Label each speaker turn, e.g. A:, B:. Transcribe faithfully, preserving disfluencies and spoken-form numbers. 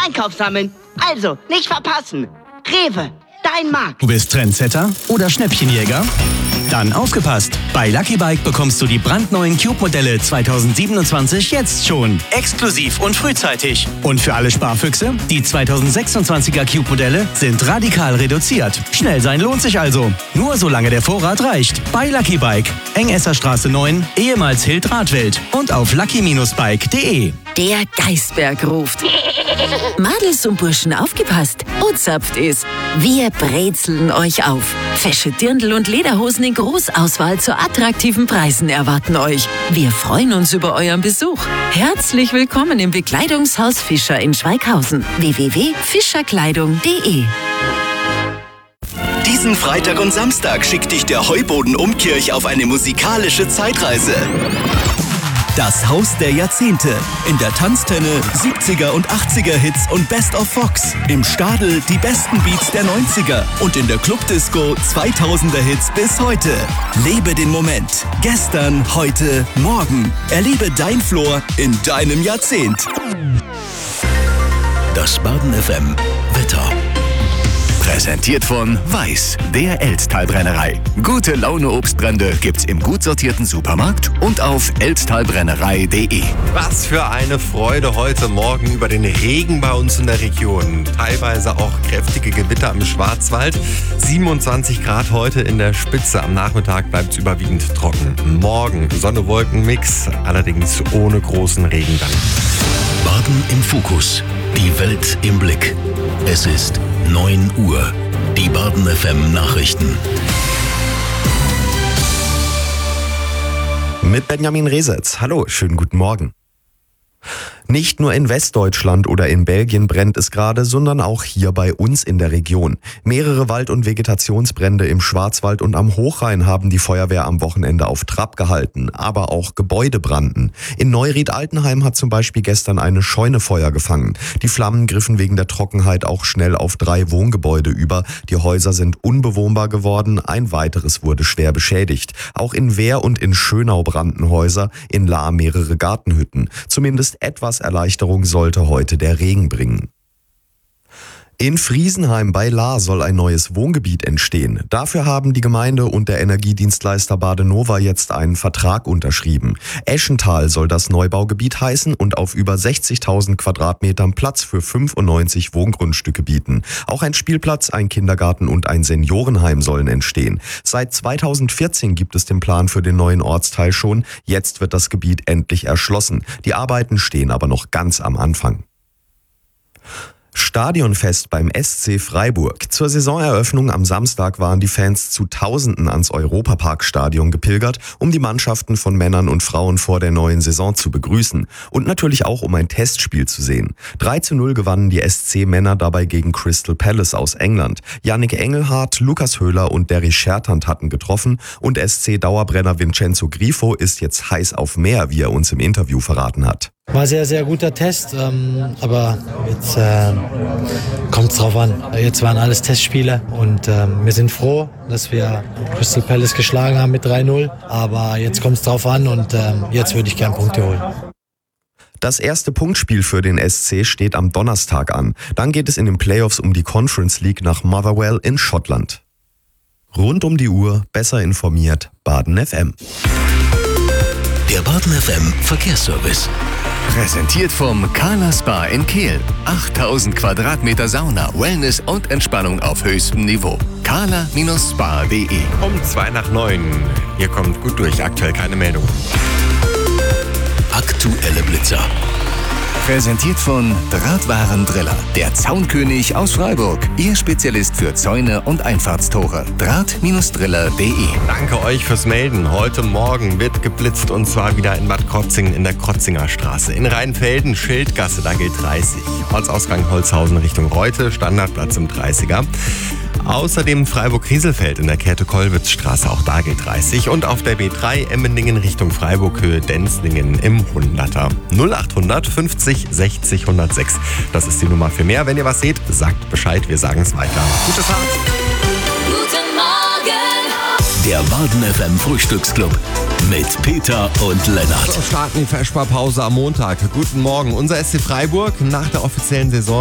A: Einkauf sammeln. Also, nicht verpassen. Rewe, dein Markt.
B: Du bist Trendsetter oder Schnäppchenjäger? Dann aufgepasst! Bei Lucky Bike bekommst du die brandneuen Cube-Modelle zweitausendsiebenundzwanzig jetzt schon. Exklusiv und frühzeitig. Und für alle Sparfüchse, die zweitausendsechsundzwanziger Cube-Modelle sind radikal reduziert. Schnell sein lohnt sich also. Nur solange der Vorrat reicht. Bei Lucky Bike. Engesserstraße neun, ehemals Hild-Radwelt. Und auf lucky Bindestrich bike punkt de.
C: Der Geisberg ruft. Madels und Burschen, aufgepasst! Ozapft ist. Wir brezeln euch auf. Fesche Dirndl und Lederhosen in Großauswahl zu attraktiven Preisen erwarten euch. Wir freuen uns über euren Besuch. Herzlich willkommen im Bekleidungshaus Fischer in Schweighausen. w w w punkt fischerkleidung punkt de.
D: Diesen Freitag und Samstag schickt dich der Heuboden Umkirch auf eine musikalische Zeitreise. Das Haus der Jahrzehnte. In der Tanztenne siebziger und achtziger Hits und Best of Fox. Im Stadel die besten Beats der neunziger. Und in der Clubdisco zweitausender Hits bis heute. Lebe den Moment. Gestern, heute, morgen. Erlebe dein Flor in deinem Jahrzehnt. Das Baden F M Wetter. Präsentiert von Weiß, der Elsttalbrennerei. Gute Laune Obstbrände gibt's im gut sortierten Supermarkt und auf elsttalbrennerei punkt de.
E: Was für eine Freude heute Morgen über den Regen bei uns in der Region. Teilweise auch kräftige Gewitter im Schwarzwald. siebenundzwanzig Grad heute in der Spitze. Am Nachmittag bleibt's überwiegend trocken. Morgen Sonne-Wolken-Mix, allerdings ohne großen Regen dann.
D: Baden im Fokus. Die Welt im Blick. Es ist neun Uhr. Die Baden F M Nachrichten.
F: Mit Benjamin Resetz. Hallo, schönen guten Morgen. Nicht nur in Westdeutschland oder in Belgien brennt es gerade, sondern auch hier bei uns in der Region. Mehrere Wald- und Vegetationsbrände im Schwarzwald und am Hochrhein haben die Feuerwehr am Wochenende auf Trab gehalten, aber auch Gebäude brannten. In Neuried-Altenheim hat zum Beispiel gestern eine Scheune Feuer gefangen. Die Flammen griffen wegen der Trockenheit auch schnell auf drei Wohngebäude über. Die Häuser sind unbewohnbar geworden, ein weiteres wurde schwer beschädigt. Auch in Wehr und in Schönau brannten Häuser, in Lahr mehrere Gartenhütten. Zumindest etwas Erleichterung sollte heute der Regen bringen. In Friesenheim bei Lahr soll ein neues Wohngebiet entstehen. Dafür haben die Gemeinde und der Energiedienstleister Badenova jetzt einen Vertrag unterschrieben. Eschental soll das Neubaugebiet heißen und auf über sechzigtausend Quadratmetern Platz für fünfundneunzig Wohngrundstücke bieten. Auch ein Spielplatz, ein Kindergarten und ein Seniorenheim sollen entstehen. Seit zweitausendvierzehn gibt es den Plan für den neuen Ortsteil schon. Jetzt wird das Gebiet endlich erschlossen. Die Arbeiten stehen aber noch ganz am Anfang. Stadionfest beim S C Freiburg. Zur Saisoneröffnung am Samstag waren die Fans zu Tausenden ans Europaparkstadion gepilgert, um die Mannschaften von Männern und Frauen vor der neuen Saison zu begrüßen. Und natürlich auch, um ein Testspiel zu sehen. drei zu null gewannen die S C-Männer dabei gegen Crystal Palace aus England. Yannick Engelhardt, Lukas Höhler und Derry Schertant hatten getroffen und S C-Dauerbrenner Vincenzo Grifo ist jetzt heiß auf mehr, wie er uns im Interview verraten hat.
G: War sehr, sehr guter Test, ähm, aber jetzt äh, kommt es drauf an. Jetzt waren alles Testspiele und ähm, wir sind froh, dass wir Crystal Palace geschlagen haben mit drei null. Aber jetzt kommt es drauf an und ähm, jetzt würde ich gern Punkte holen.
F: Das erste Punktspiel für den S C steht am Donnerstag an. Dann geht es in den Playoffs um die Conference League nach Motherwell in Schottland. Rund um die Uhr, besser informiert, Baden F M.
D: Der Baden F M Verkehrsservice. Präsentiert vom Carla Spa in Kehl. achttausend Quadratmeter Sauna, Wellness und Entspannung auf höchstem Niveau. carla Bindestrich spa punkt de.
E: Um zwei nach neun. Ihr kommt gut durch, aktuell keine Meldung.
D: Aktuelle Blitzer. Präsentiert von Drahtwarendriller, der Zaunkönig aus Freiburg. Ihr Spezialist für Zäune und Einfahrtstore. Draht Bindestrich driller punkt de.
E: Danke euch fürs Melden. Heute Morgen wird geblitzt und zwar wieder in Bad Krotzingen in der Krotzinger Straße. In Rheinfelden, Schildgasse, da gilt dreißig. Ortsausgang Holzhausen Richtung Reute, Standardplatz im dreißiger. Außerdem Freiburg-Rieselfeld in der Käthe-Kollwitz-Straße, auch da gilt dreißig. Und auf der B drei Emmendingen Richtung Freiburg-Höhe Denzlingen im hunderter. null achthundert fünfzig sechzig hundertsechs. Das ist die Nummer für mehr. Wenn ihr was seht, sagt Bescheid, wir sagen es weiter. Gute Fahrt.
C: Guten Morgen!
D: Der Baden F M Frühstücksclub mit Peter und Lennart.
E: So starten die Versparpause am Montag. Guten Morgen. Unser S C Freiburg nach der offiziellen Saison